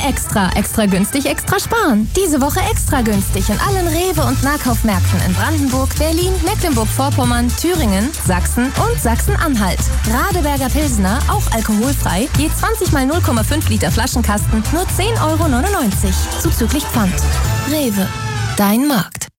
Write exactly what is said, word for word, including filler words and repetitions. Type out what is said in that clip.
Extra, extra günstig, extra sparen. Diese Woche extra günstig in allen Rewe- und Nahkaufmärkten in Brandenburg, Berlin, Mecklenburg-Vorpommern, Thüringen, Sachsen und Sachsen-Anhalt. Radeberger Pilsner, auch alkoholfrei, je zwanzig mal null Komma fünf Liter Flaschenkasten, nur zehn Euro neunundneunzig. Zuzüglich Pfand. Rewe, dein Markt.